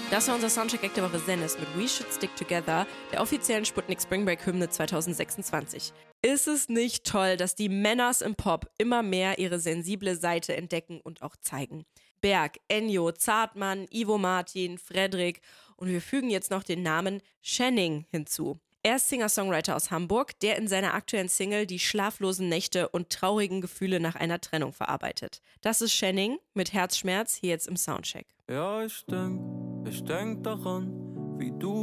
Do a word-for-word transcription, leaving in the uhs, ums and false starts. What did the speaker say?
Das war unser Soundcheck der Woche Zennis mit We Should Stick Together, der offiziellen Sputnik Spring Break Hymne zwanzig sechsundzwanzig. Ist es nicht toll, dass die Männers im Pop immer mehr ihre sensible Seite entdecken und auch zeigen? Berg, Ennio, Zartmann, Ivo Martin, Fredrik und wir fügen jetzt noch den Namen Channing hinzu. Er ist Singer-Songwriter aus Hamburg, der in seiner aktuellen Single die schlaflosen Nächte und traurigen Gefühle nach einer Trennung verarbeitet. Das ist Channing mit Herzschmerz hier jetzt im Soundcheck. Ja, ich denk, ich denk daran, wie du